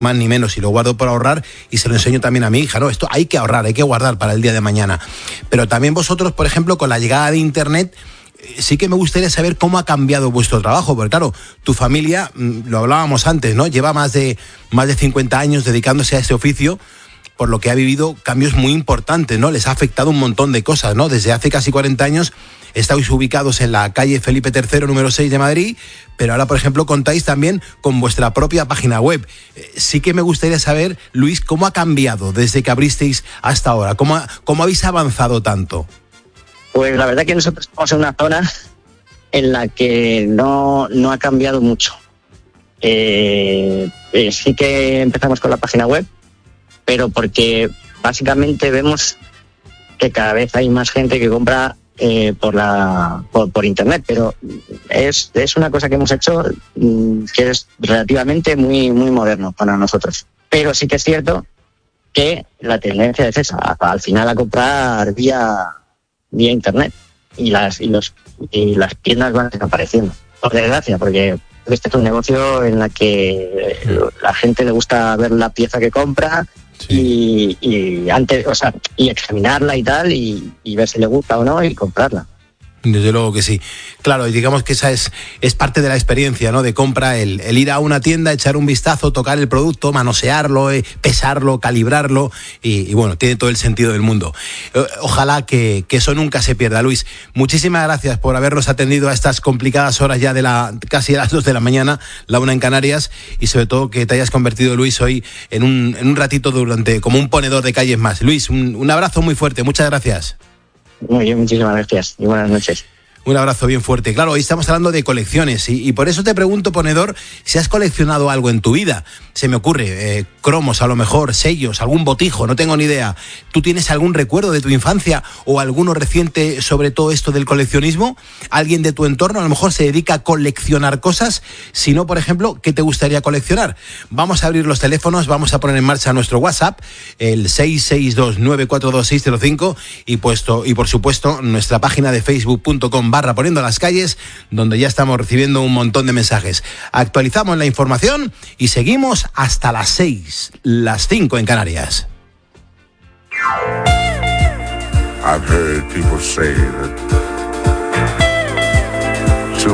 más ni menos, y lo guardo por ahorrar y se lo enseño también a mi hija, ¿no? Esto hay que ahorrar, hay que guardar para el día de mañana. Pero también vosotros, por ejemplo, con la llegada de Internet, sí que me gustaría saber cómo ha cambiado vuestro trabajo, porque claro, tu familia, lo hablábamos antes, ¿no? Lleva más de 50 años dedicándose a ese oficio, por lo que ha vivido cambios muy importantes, ¿no? Les ha afectado un montón de cosas, ¿no? Desde hace casi 40 años estáis ubicados en la calle Felipe III, número 6 de Madrid, pero ahora, por ejemplo, contáis también con vuestra propia página web. Sí que me gustaría saber, Luis, ¿cómo ha cambiado desde que abristeis hasta ahora? ¿Cómo habéis avanzado tanto? Pues la verdad que nosotros estamos en una zona en la que no ha cambiado mucho. Sí que empezamos con la página web, pero porque básicamente vemos que cada vez hay más gente que compra por internet, pero es una cosa que hemos hecho que es relativamente muy moderno para nosotros. Pero sí que es cierto que la tendencia es esa, al final a comprar vía internet, y las tiendas van desapareciendo, por desgracia, porque este es un negocio en la que la gente le gusta ver la pieza que compra. Sí. Y antes, y examinarla y tal, y ver si le gusta o no y comprarla. Desde luego que sí. Claro, y digamos que esa es parte de la experiencia, ¿no? De compra, el ir a una tienda, echar un vistazo, tocar el producto, manosearlo, pesarlo, calibrarlo, y bueno, tiene todo el sentido del mundo. Ojalá que eso nunca se pierda. Luis, muchísimas gracias por habernos atendido a estas complicadas horas ya de casi a las 2 de la mañana, la 1 en Canarias, y sobre todo que te hayas convertido, Luis, hoy en un ratito como un ponedor de calles más. Luis, un abrazo muy fuerte, muchas gracias. Muy bien, muchísimas gracias y buenas noches. Un abrazo bien fuerte. Claro, hoy estamos hablando de colecciones y por eso te pregunto, ponedor, si has coleccionado algo en tu vida. Se me ocurre, cromos a lo mejor, sellos, algún botijo, no tengo ni idea. ¿Tú tienes algún recuerdo de tu infancia o alguno reciente sobre todo esto del coleccionismo? ¿Alguien de tu entorno a lo mejor se dedica a coleccionar cosas? Si no, por ejemplo, ¿qué te gustaría coleccionar? Vamos a abrir los teléfonos, vamos a poner en marcha nuestro WhatsApp, el 662942605 y por supuesto nuestra página de facebook.com/poniendo las calles, donde ya estamos recibiendo un montón de mensajes. Actualizamos la información y seguimos hasta las 6, las 5 en Canarias. I've heard people say that